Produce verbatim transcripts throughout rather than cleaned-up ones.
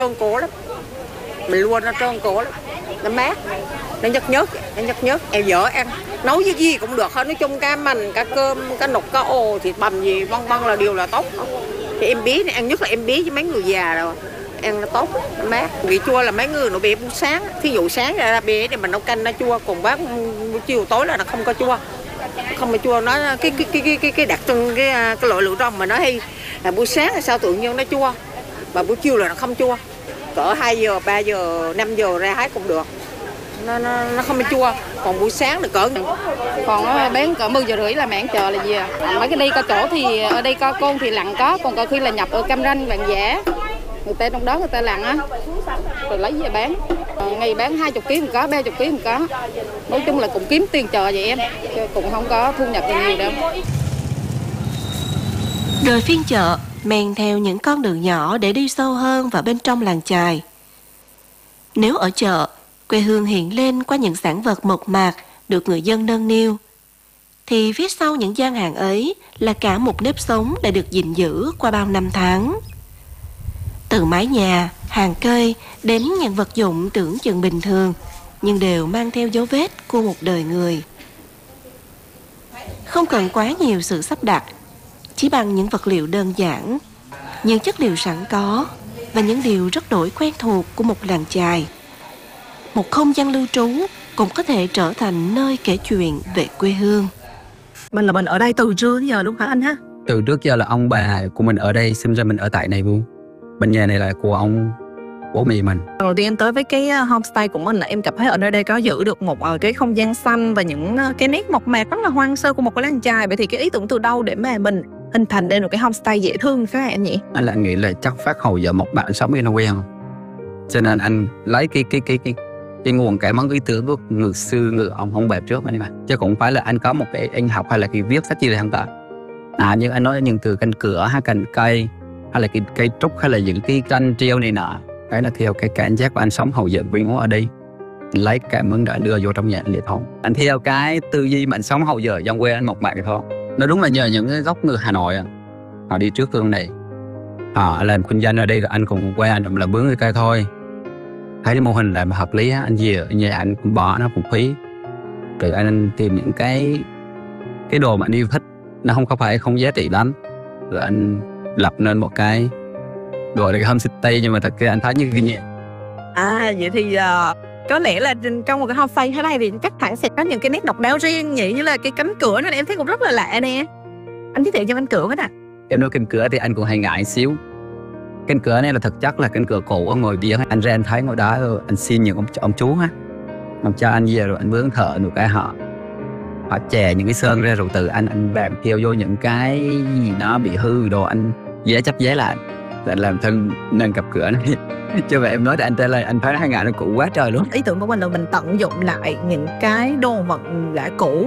Trơn cổ lắm, mình luôn nó trơn cổ lắm, nó mát, nó nhớt nhớt, nó nhớt nhớt. Em dở ăn, nấu với gì cũng được hết. Nói chung cá mành, cá cơm, cá nục, cá ô, thịt bằm gì, vân vân là đều là tốt. Thì em bí này ăn nhất là em bí với mấy người già rồi, ăn nó tốt, nó mát. Vị chua là mấy người nó bị buổi sáng, thí dụ sáng ra bia để mình nấu canh nó chua, còn bác chiều tối là nó không có chua, không có chua. Nó cái cái cái cái cái đặc trưng cái cái loại lựu rong mà nó hay là buổi sáng là sao tự nhiên nó chua, và buổi chiều là nó không chua. Cỡ hai giờ, ba giờ, năm giờ ra hái cũng được. Nó, nó, nó không bị chua. Còn buổi sáng được cỡ. Còn nó bán cỡ mười giờ rưỡi là mẹ chờ là gì à? Mấy cái đi có chỗ thì ở đây có côn thì lặn có, còn có khi là nhập ở Cam Ranh, Vạn Giả. Người ta trong đó người ta lặn á, rồi lấy về bán. Ngày bán hai mươi ký một có, ba mươi ký một có. Nói chung là cũng kiếm tiền chờ vậy em, chứ cũng không có thu nhập nhiều đâu. Rời phiên chợ, men theo những con đường nhỏ để đi sâu hơn vào bên trong làng chài. Nếu ở chợ, quê hương hiện lên qua những sản vật mộc mạc được người dân nâng niu, thì phía sau những gian hàng ấy là cả một nếp sống đã được gìn giữ qua bao năm tháng. Từ mái nhà, hàng cây đến những vật dụng tưởng chừng bình thường, nhưng đều mang theo dấu vết của một đời người. Không cần quá nhiều sự sắp đặt, chỉ bằng những vật liệu đơn giản, những chất liệu sẵn có và những điều rất đổi quen thuộc của một làng chài, một không gian lưu trú cũng có thể trở thành nơi kể chuyện về quê hương. Mình là mình ở đây từ trưa đến giờ luôn hả anh ha? Từ trước giờ là ông bà của mình ở đây, sinh ra mình ở tại này luôn. Bên nhà này là của ông bố mẹ mình. Lần đầu tiên em tới với cái homestay của mình là em cảm thấy ở nơi đây có giữ được một cái không gian xanh và những cái nét mộc mạc rất là hoang sơ của một cái làng chài. Vậy thì cái ý tưởng từ đâu để mà mình hình thành nên một cái homestay dễ thương thế này anh nhỉ? Anh lại nghĩ là chắc phát hầu giờ một bạn sống ở nó quen, cho nên anh lấy cái cái cái cái cái nguồn cảm hứng ý tưởng của người xưa, người ông ông bà trước anh mà, chứ cũng phải là anh có một cái anh học hay là cái viết sách gì không cả. À như anh nói những từ cành cửa hay cành cây hay là cái cây trúc hay là những cái tranh treo này nọ, cái là theo cái cảm giác của anh sống hầu giờ viên ở đây, anh lấy cảm hứng để anh đưa vô trong nhà liệt thôi. Anh theo cái tư duy mà anh sống hầu giờ trong quê anh một mạc thôi. Nó đúng là nhờ những cái gốc người Hà Nội họ đi trước hương này, họ làm kinh doanh ở đây rồi anh cũng qua anh là bướng cái cây thôi. Thấy cái mô hình là hợp lý á, anh về nhà anh cũng bỏ nó cũng phí. Rồi anh tìm những cái cái đồ mà anh yêu thích, nó không có phải không giá trị lắm, rồi anh lập nên một cái gọi là cái homestay, nhưng mà thật ra anh thấy như cái nhà. À vậy thì uh, có lẽ là trong một cái homestay thế này thì chắc hẳn sẽ có những cái nét độc đáo riêng nhỉ, như là cái cánh cửa này em thấy cũng rất là lạ nè. Anh giới thiệu cho cánh cửa cái nè. Em nói cánh cửa thì anh cũng hay ngại xíu. Cánh cửa này là thực chất là cánh cửa cũ ở ngồi biển. Anh ra anh thấy ngồi đó rồi anh xin những ông, ông chú á, ông cho anh về rồi anh vướng thợ được cái họ họ chè những cái sơn ra rồi từ anh anh bám theo vô những cái gì nó bị hư đồ anh dễ chấp giấy lại để làm thân nâng cặp cửa này. Cho vậy em nói thì anh trả lời anh thấy hai ngại nó cũ quá trời luôn. Ý tưởng của mình là mình tận dụng lại những cái đồ vật đã cũ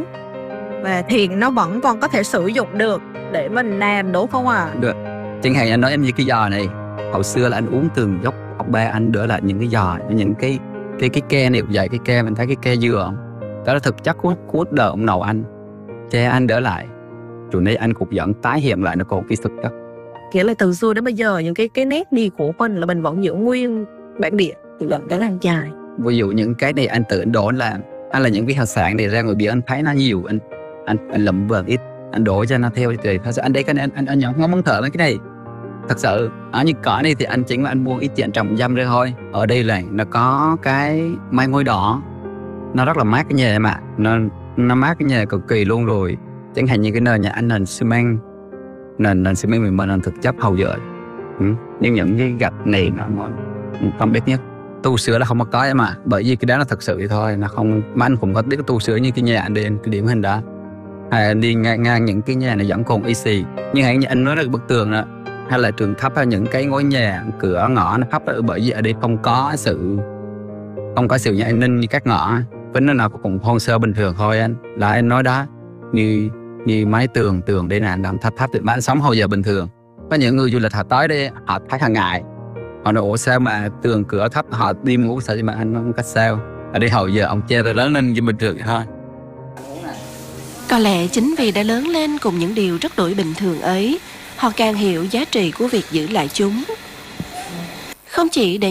và thì nó vẫn còn có thể sử dụng được để mình làm, đúng không à? Được. Chẳng hạn anh nói em như cái giò này, hồi xưa là anh uống từng dốc ông ba anh đỡ lại những cái giò, những cái cái cái ke này vậy, cái ke mình thấy cái ke dừa không? Đó là thực chất của của đời ông nội anh, cha anh đỡ lại, rồi nay anh cũng vẫn tái hiện lại nó còn cái thực chất. Nghĩa là từ xưa đến bây giờ những cái cái nét đi của mình là mình vẫn giữ nguyên bản địa từ lần cái làng chài. Ví dụ những cái này anh tự anh đổ làm, anh là những cái hạt sản này ra ngoài biển anh thấy nó nhiều, anh anh anh lầm vợt ít, anh đổ cho nó theo thì thật sự anh đấy cái này anh anh nhỏ không muốn thở mấy cái này. Thật sự ở những cỏ này thì anh chính là anh mua ít tiền trồng dâm ra thôi. Ở đây là nó có cái mai ngôi đỏ, nó rất là mát cái nhà mà nó nó mát cái nhà cực kỳ luôn rồi. Chẳng hạn như cái nền nhà anh nền xi măng, nền nền xi măng mình nền thực chất hầu giờ. Ừ. Nhưng những cái gạch này nó không biết nhất. Tu sửa là không có cái mà, bởi vì cái đó là thật sự thì thôi, nó không. Mà anh cũng có biết tu sửa như cái nhà anh đi cái điểm hình đó, hay anh đi ngang, ngang những cái nhà này vẫn còn y xì. Nhưng hãy anh nói là bức tường đó, hay là trường thấp hay những cái ngôi nhà cửa ngõ nó thấp, bởi vì ở đây không có sự không có sự an ninh như các ngõ, vẫn nó nào cũng hoang sơ bình thường thôi. Anh là anh nói đó, như như mái tường tường đây là làm thấp thấp thì bạn sống hồi giờ bình thường. Có những người du lịch họ tới đây họ thấy hàng ngại, họ nói ủa sao mà tường cửa thấp, họ đi ngủ sao mà anh không cách sao. Ở đây hồi giờ ông che rồi lớn lên như bình thường thôi. Có lẽ chính vì đã lớn lên cùng những điều rất đổi bình thường ấy, họ càng hiểu giá trị của việc giữ lại chúng. Không chỉ để